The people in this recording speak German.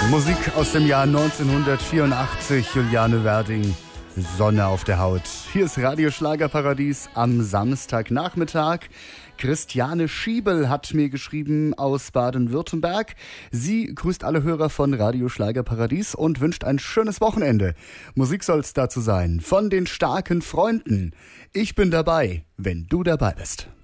Musik aus dem Jahr 1984, Juliane Werding, Sonne auf der Haut. Hier ist Radio Schlagerparadies am Samstagnachmittag. Christiane Schiebel hat mir geschrieben aus Baden-Württemberg. Sie grüßt alle Hörer von Radio Schlagerparadies und wünscht ein schönes Wochenende. Musik soll's dazu sein von den starken Freunden. Ich bin dabei, wenn du dabei bist.